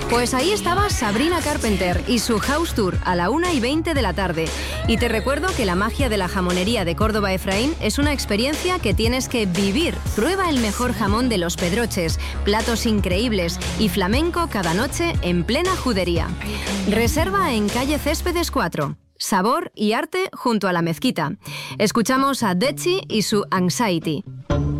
Pues ahí estaba Sabrina Carpenter y su House Tour a la 1:20 de la tarde. Y te recuerdo que la magia de la jamonería de Córdoba Efraín es una experiencia que tienes que vivir. Prueba el mejor jamón de Los Pedroches, platos increíbles y flamenco cada noche en plena judería. Reserva en calle Céspedes 4. Sabor y arte junto a la mezquita. Escuchamos a Dechi y su Anxiety.